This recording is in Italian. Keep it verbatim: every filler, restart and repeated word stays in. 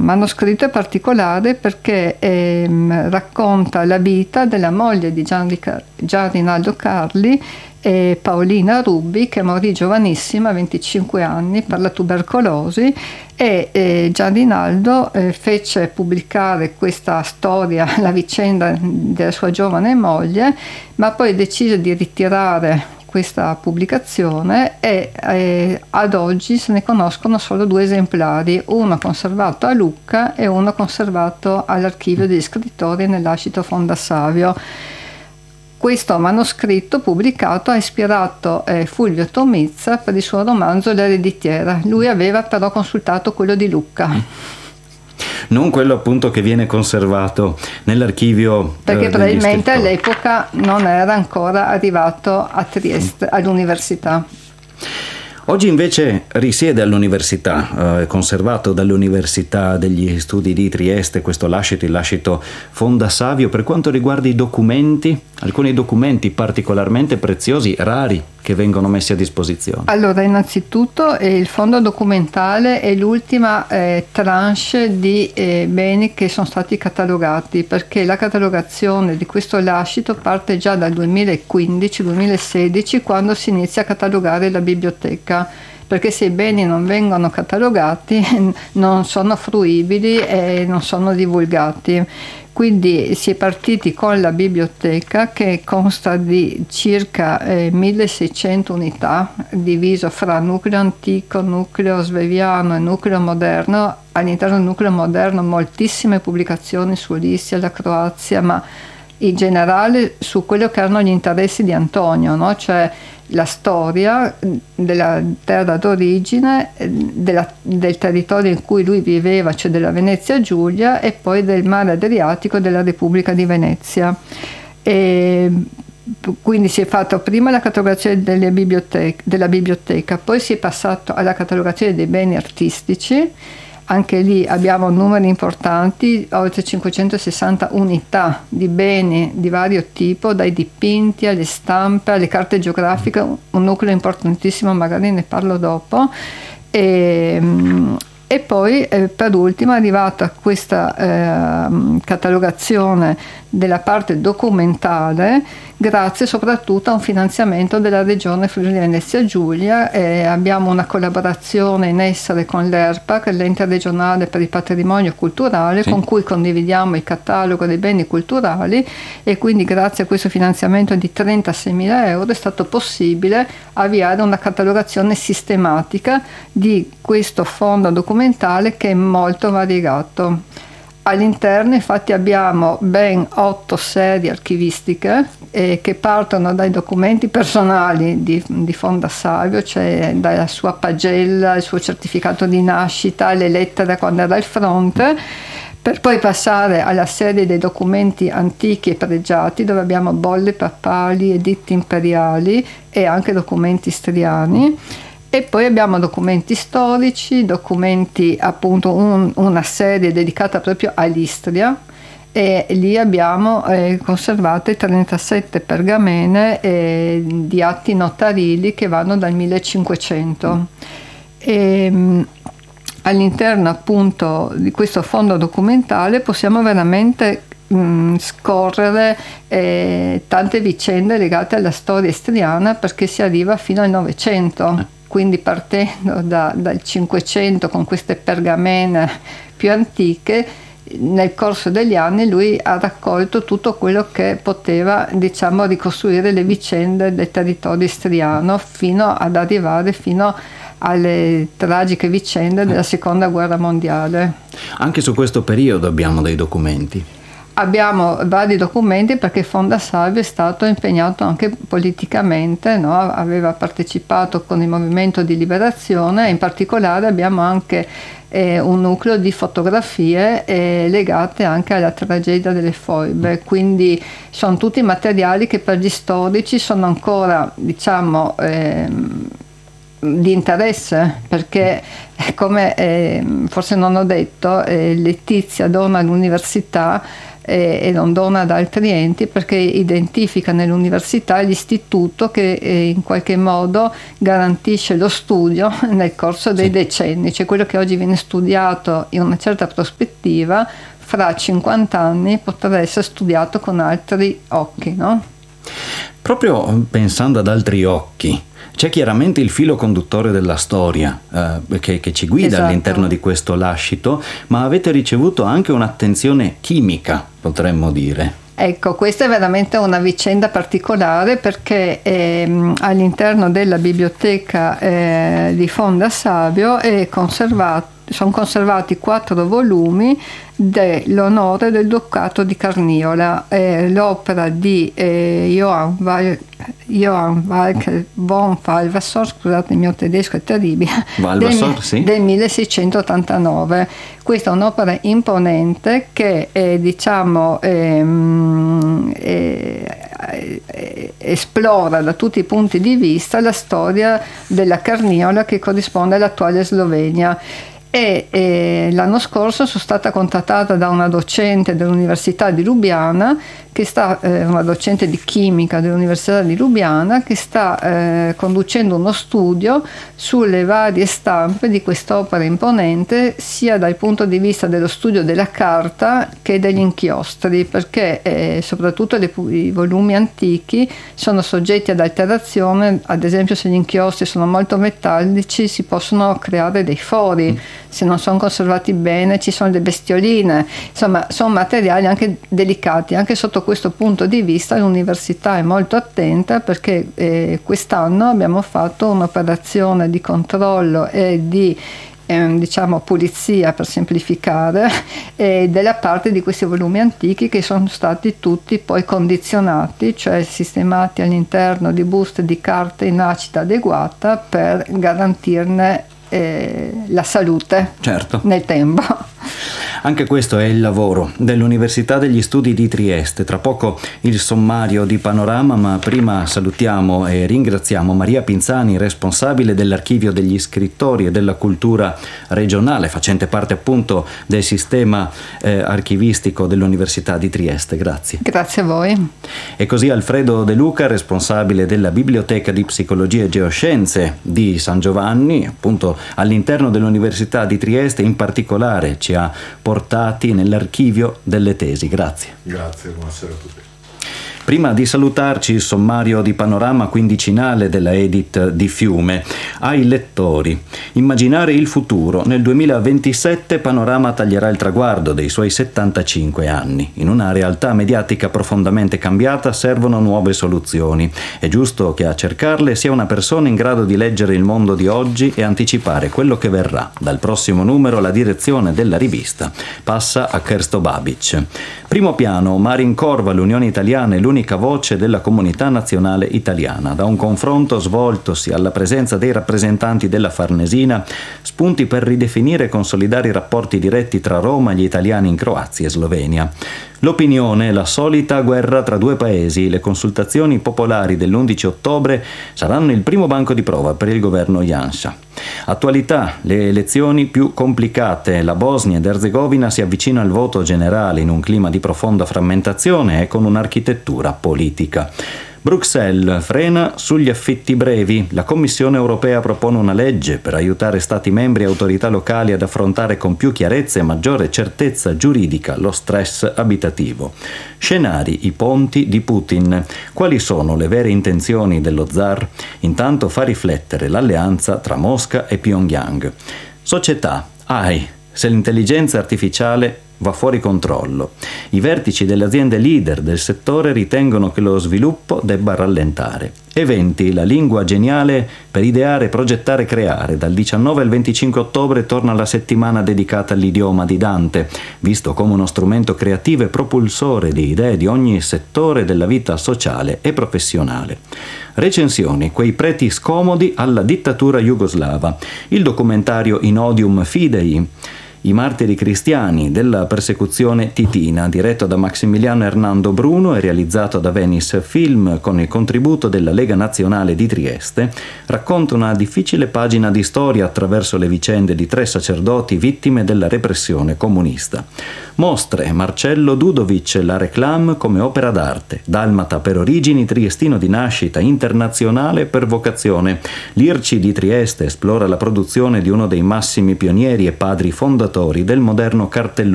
manoscritto è particolare perché ehm, racconta la vita della moglie di Gian, Rica- Gian Rinaldo Carli, e Paolina Rubi, che morì giovanissima, venticinque anni, per la tubercolosi, e eh, Gian Rinaldo eh, fece pubblicare questa storia, la vicenda della sua giovane moglie, ma poi decise di ritirare questa pubblicazione e eh, ad oggi se ne conoscono solo due esemplari, uno conservato a Lucca e uno conservato all'Archivio degli Scrittori nell'Ascito Fondasavio. Questo manoscritto pubblicato ha ispirato eh, Fulvio Tomizza per il suo romanzo L'ereditiera. Lui aveva però consultato quello di Lucca. Non quello appunto che viene conservato nell'archivio, perché eh, probabilmente all'epoca non era ancora arrivato a Trieste, all'università. Oggi invece risiede all'università, è eh, conservato dall'Università degli Studi di Trieste, questo lascito, il lascito Fondasavio. Per quanto riguarda i documenti, alcuni documenti particolarmente preziosi, rari, che vengono messi a disposizione. Allora, innanzitutto eh, il fondo documentale è l'ultima eh, tranche di eh, beni che sono stati catalogati, perché la catalogazione di questo lascito parte già dal duemilaquindici duemilasedici, quando si inizia a catalogare la biblioteca, perché se i beni non vengono catalogati non sono fruibili e non sono divulgati. Quindi si è partiti con la biblioteca, che consta di circa eh, milleseicento unità, diviso fra nucleo antico, nucleo sveviano e nucleo moderno. All'interno del nucleo moderno moltissime pubblicazioni sull'Istria, la Croazia, ma in generale su quello che erano gli interessi di Antonio, no? Cioè la storia della terra d'origine, della, del territorio in cui lui viveva, cioè della Venezia Giulia, e poi del mare Adriatico della Repubblica di Venezia. E quindi si è fatto prima la catalogazione delle biblioteche, della biblioteca, poi si è passato alla catalogazione dei beni artistici. Anche lì abbiamo numeri importanti, oltre cinquecentosessanta unità di beni di vario tipo, dai dipinti alle stampe, alle carte geografiche, un nucleo importantissimo, magari ne parlo dopo. E, e poi eh, per ultimo è arrivata questa eh, catalogazione della parte documentale, grazie soprattutto a un finanziamento della regione Friuli Venezia Giulia. E abbiamo una collaborazione in essere con l'ERPA, che è l'ente regionale per il patrimonio culturale, sì, con cui condividiamo il catalogo dei beni culturali, e quindi grazie a questo finanziamento di trentaseimila euro è stato possibile avviare una catalogazione sistematica di questo fondo documentale, che è molto variegato. All'interno infatti abbiamo ben otto serie archivistiche eh, che partono dai documenti personali di, di Fondasavio, cioè dalla sua pagella, il suo certificato di nascita, le lettere quando era al fronte, per poi passare alla serie dei documenti antichi e pregiati, dove abbiamo bolle papali, editti imperiali e anche documenti istriani. E poi abbiamo documenti storici, documenti appunto un, una serie dedicata proprio all'Istria, e lì abbiamo eh, conservate trentasette pergamene eh, di atti notarili che vanno dal millecinquecento. E, mh, all'interno appunto di questo fondo documentale possiamo veramente mh, scorrere eh, tante vicende legate alla storia istriana, perché si arriva fino al Novecento. Quindi partendo da, dal Cinquecento con queste pergamene più antiche, nel corso degli anni lui ha raccolto tutto quello che poteva, diciamo, ricostruire le vicende del territorio istriano, fino ad arrivare fino alle tragiche vicende della seconda guerra mondiale. Anche su questo periodo abbiamo dei documenti. Abbiamo vari documenti, perché Fondasavio è stato impegnato anche politicamente, no? Aveva partecipato con il movimento di liberazione, e in particolare abbiamo anche eh, un nucleo di fotografie eh, legate anche alla tragedia delle foibe. Quindi sono tutti materiali che per gli storici sono ancora, diciamo, ehm, di interesse, perché come eh, forse non ho detto, eh, Letizia dona all'università e, e non dona ad altri enti, perché identifica nell'università l'istituto che eh, in qualche modo garantisce lo studio nel corso dei sì. decenni, cioè quello che oggi viene studiato in una certa prospettiva fra cinquanta anni potrà essere studiato con altri occhi, no? Proprio pensando ad altri occhi, c'è chiaramente il filo conduttore della storia eh, che, che ci guida esatto. all'interno di questo lascito, ma avete ricevuto anche un'attenzione chimica, potremmo dire. Ecco, questa è veramente una vicenda particolare, perché ehm, all'interno della biblioteca eh, di Fonda Savio è conservato sono conservati quattro volumi dell'Onore del Ducato di Carniola, eh, l'opera di eh, Johann, Val- Johann Walker von Valvassor, scusate il mio tedesco è terribile, Valvassor, del, sì. del milleseicentottantanove. Questa è un'opera imponente che eh, diciamo ehm, eh, eh, esplora da tutti i punti di vista la storia della Carniola, che corrisponde all'attuale Slovenia. E eh, l'anno scorso sono stata contattata da una docente dell'Università di Lubiana, che sta, eh, una docente di chimica dell'Università di Lubiana, che sta eh, conducendo uno studio sulle varie stampe di quest'opera imponente, sia dal punto di vista dello studio della carta che degli inchiostri, perché eh, soprattutto le, i volumi antichi sono soggetti ad alterazione. Ad esempio, se gli inchiostri sono molto metallici si possono creare dei fori, mm. se non sono conservati bene ci sono le bestioline, insomma sono materiali anche delicati. Anche sotto questo punto di vista l'università è molto attenta, perché eh, quest'anno abbiamo fatto un'operazione di controllo e di eh, diciamo pulizia, per semplificare, eh, della parte di questi volumi antichi, che sono stati tutti poi condizionati, cioè sistemati all'interno di buste di carte in acida adeguata per garantirne eh, la salute certo. nel tempo. Anche questo è il lavoro dell'Università degli Studi di Trieste. Tra poco il sommario di Panorama, ma prima salutiamo e ringraziamo Maria Pinzani, responsabile dell'Archivio degli Scrittori e della Cultura regionale, facente parte appunto del sistema eh, archivistico dell'Università di Trieste. Grazie. Grazie a voi. E così Alfredo De Luca, responsabile della Biblioteca di Psicologia e Geoscienze di San Giovanni, appunto all'interno dell'Università di Trieste, in particolare ci ha portati nell'archivio delle tesi. Grazie. Grazie, buonasera a tutti. Prima di salutarci, il sommario di Panorama quindicinale della Edit di Fiume. Ai lettori: immaginare il futuro. Nel duemilaventisette Panorama taglierà il traguardo dei suoi settantacinque anni. In una realtà mediatica profondamente cambiata servono nuove soluzioni. È giusto che a cercarle sia una persona in grado di leggere il mondo di oggi e anticipare quello che verrà. Dal prossimo numero la direzione della rivista passa a Kersto Babic. Primo piano: Marin Corva, l'Unione Italiana e l'Unica voce della comunità nazionale italiana. Da un confronto svoltosi alla presenza dei rappresentanti della Farnesina, spunti per ridefinire e consolidare i rapporti diretti tra Roma e gli italiani in Croazia e Slovenia. L'opinione, la solita guerra tra due paesi. Le consultazioni popolari dell'undici ottobre saranno il primo banco di prova per il governo Janša. Attualità, le elezioni più complicate. La Bosnia ed Erzegovina si avvicina al voto generale in un clima di profonda frammentazione e con un'architettura politica. Bruxelles frena sugli affitti brevi. La Commissione europea propone una legge per aiutare Stati membri e autorità locali ad affrontare con più chiarezza e maggiore certezza giuridica lo stress abitativo. Scenari, i ponti di Putin. Quali sono le vere intenzioni dello zar? Intanto fa riflettere l'alleanza tra Mosca e Pyongyang. Società, A I, se l'intelligenza artificiale va fuori controllo. I vertici delle aziende leader del settore ritengono che lo sviluppo debba rallentare. Eventi, la lingua geniale per ideare, progettare e creare. Dal diciannove al venticinque ottobre torna la settimana dedicata all'idioma di Dante, visto come uno strumento creativo e propulsore di idee di ogni settore della vita sociale e professionale. Recensioni, quei preti scomodi alla dittatura jugoslava. Il documentario In Odium Fidei. I martiri cristiani della persecuzione titina, diretto da Maximiliano Hernando Bruno e realizzato da Venice Film con il contributo della Lega Nazionale di Trieste, racconta una difficile pagina di storia attraverso le vicende di tre sacerdoti vittime della repressione comunista. Mostre Marcello Dudovic La Réclame come opera d'arte, dalmata per origini, triestino di nascita, internazionale per vocazione. L'I R C I di Trieste esplora la produzione di uno dei massimi pionieri e padri fondatori del moderno cartellone